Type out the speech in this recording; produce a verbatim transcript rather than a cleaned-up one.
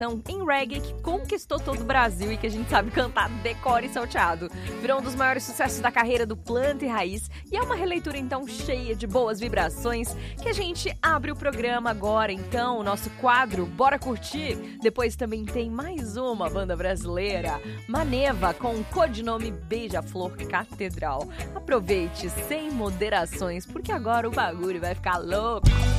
em reggae que conquistou todo o Brasil e que a gente sabe cantar decore e salteado. Virou um dos maiores sucessos da carreira do Planta e Raiz e é uma releitura então cheia de boas vibrações que a gente abre o programa agora, então, o nosso quadro Bora Curtir. Depois também tem mais uma banda brasileira, Maneva, com o codinome Beija-Flor Catedral. Aproveite sem moderações, porque agora o bagulho vai ficar louco.